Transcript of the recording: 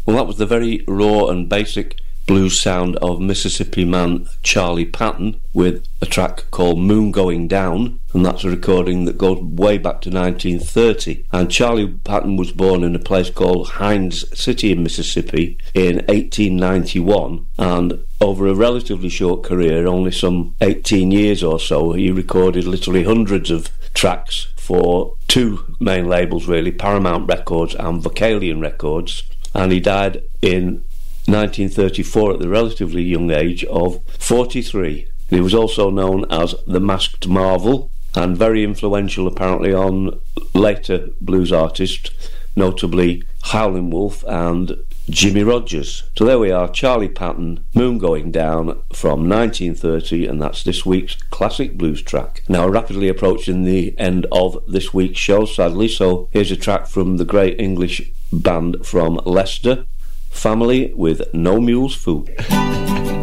Well, that was the very raw and basic blues sound of Mississippi man Charlie Patton with a track called Moon Going Down, and that's a recording that goes way back to 1930. And Charlie Patton was born in a place called Hines City in Mississippi in 1891, and over a relatively short career, only some 18 years or so, he recorded literally hundreds of tracks for two main labels really, Paramount Records and Vocalion Records, and he died in 1934 at the relatively young age of 43. He was also known as the Masked Marvel, and very influential apparently on later blues artists, notably Howlin' Wolf and Jimmy Rogers. So there we are, Charlie Patton, Moon Going Down from 1930, and that's this week's classic blues track. Now rapidly approaching the end of this week's show, sadly, so here's a track from the great English band from Leicester, Family with No Mule's Fool.